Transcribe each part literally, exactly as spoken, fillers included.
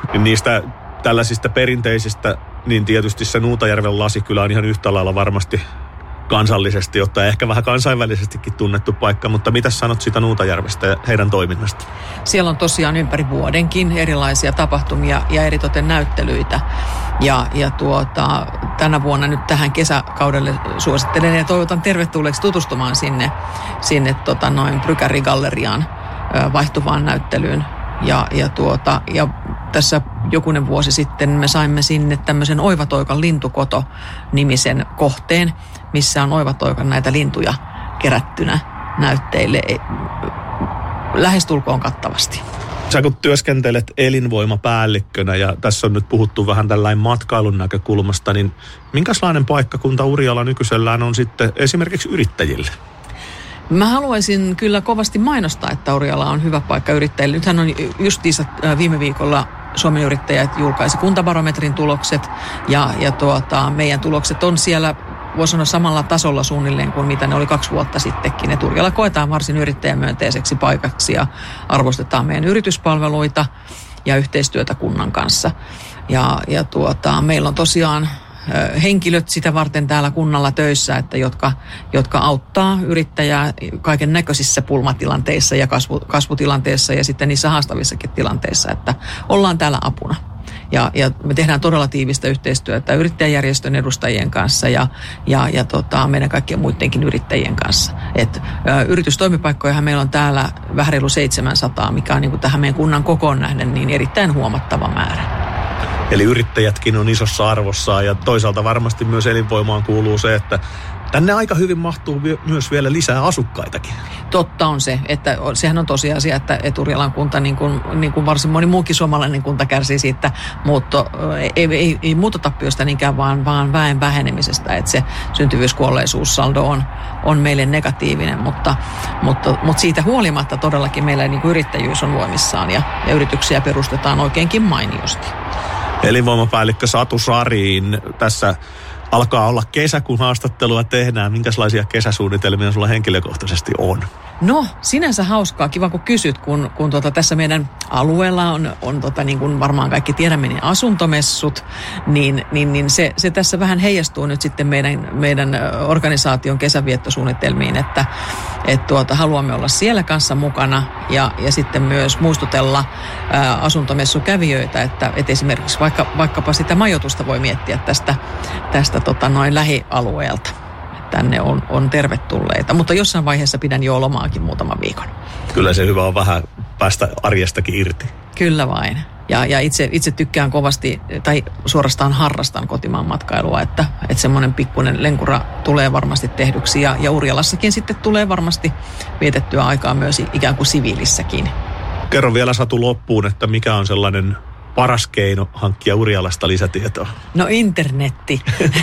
Niin niistä tällaisista perinteisistä, niin tietysti se Nuutajärven lasikylä on ihan yhtä lailla varmasti kansallisesti, jotta ehkä vähän kansainvälisestikin tunnettu paikka, mutta mitä sanot siitä Nuutajärvestä ja heidän toiminnasta? Siellä on tosiaan ympäri vuodenkin erilaisia tapahtumia ja eritoten näyttelyitä. Ja, ja tuota, tänä vuonna nyt tähän kesäkaudelle suosittelen ja toivotan tervetulleeksi tutustumaan sinne, sinne tota noin Brykäri-galleriaan vaihtuvaan näyttelyyn. Ja, ja, tuota, ja tässä jokunen vuosi sitten me saimme sinne tämmöisen Oivatoikan lintukoto-nimisen kohteen, missä on Oivatoikan näitä lintuja kerättynä näytteille lähestulkoon kattavasti. Sä kun työskentelet elinvoimapäällikkönä ja tässä on nyt puhuttu vähän tällainen matkailun näkökulmasta, niin minkälainen paikkakunta Urjala nykyisellään on sitten esimerkiksi yrittäjille? Mä haluaisin kyllä kovasti mainostaa, että Urjala on hyvä paikka yrittäjille. Nythän on justiinsa viime viikolla Suomen yrittäjät julkaisi kuntabarometrin tulokset ja, ja tuota, meidän tulokset on siellä, voisi sanoa, samalla tasolla suunnilleen kuin mitä ne oli kaksi vuotta sittenkin. Et Urjala koetaan varsin yrittäjämyönteiseksi paikaksi ja arvostetaan meidän yrityspalveluita ja yhteistyötä kunnan kanssa. Ja, ja tuota, meillä on tosiaan henkilöt sitä varten täällä kunnalla töissä, että jotka, jotka auttaa yrittäjää kaiken näköisissä pulmatilanteissa ja kasvu, kasvutilanteissa ja sitten niissä haastavissakin tilanteissa, että ollaan täällä apuna. Ja, ja me tehdään todella tiivistä yhteistyötä yrittäjäjärjestön edustajien kanssa ja, ja, ja tota, meidän kaikkien muidenkin yrittäjien kanssa. Et, ä, yritystoimipaikkojahan meillä on täällä vähän reilu seitsemänsataa, mikä on niin kuin tähän meidän kunnan kokoon nähden niin erittäin huomattava määrä. Eli yrittäjätkin on isossa arvossa ja toisaalta varmasti myös elinvoimaan kuuluu se, että tänne aika hyvin mahtuu myös vielä lisää asukkaitakin. Totta on se, että sehän on tosiasia, että Urjalan kunta, niin kuin, niin kuin varsin moni muukin suomalainen kunta, kärsii siitä muutto, ei, ei, ei muuttotappiosta niinkään, vaan, vaan väen vähenemisestä, että se syntyvyyskuolleisuussaldo on, on meille negatiivinen, mutta, mutta, mutta siitä huolimatta todellakin meillä niin kuin yrittäjyys on voimissaan ja, ja yrityksiä perustetaan oikeinkin mainiosti. Elinvoimapäällikkö Satu Sarin, tässä alkaa olla kesä, kun haastattelua tehdään. Minkälaisia kesäsuunnitelmia sulla henkilökohtaisesti on? No, sinänsä hauskaa. Kiva, kun kysyt, kun, kun tuota, tässä meidän alueella on, on tota, niin kuin varmaan kaikki tiedämme, niin asuntomessut, niin, niin, niin se, se tässä vähän heijastuu nyt sitten meidän, meidän organisaation kesäviettosuunnitelmiin, että et tuota, haluamme olla siellä kanssa mukana ja, ja sitten myös muistutella ää, asuntomessukävijöitä, että et esimerkiksi vaikka, vaikkapa sitä majoitusta voi miettiä tästä, tästä tota, noin lähialueelta. Tänne on, on tervetulleita, mutta jossain vaiheessa pidän jo lomaakin muutaman viikon. Kyllä se hyvä on vähän päästä arjestakin irti. Kyllä vain. Ja, ja itse, itse tykkään kovasti, tai suorastaan harrastan kotimaan matkailua, että, että semmoinen pikkuinen lenkura tulee varmasti tehdyksi. Ja, ja Urjalassakin sitten tulee varmasti vietettyä aikaa myös ikään kuin siviilissäkin. Kerro vielä Satu loppuun, että mikä on sellainen paras keino hankkia Urjalasta lisätietoa? No internetti.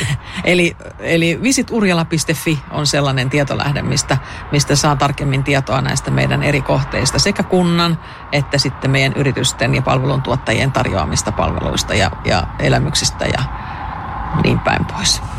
eli, eli visit urjala piste fi on sellainen tietolähde, mistä, mistä saa tarkemmin tietoa näistä meidän eri kohteista, sekä kunnan että sitten meidän yritysten ja palveluntuottajien tarjoamista palveluista ja, ja elämyksistä ja niin päin pois.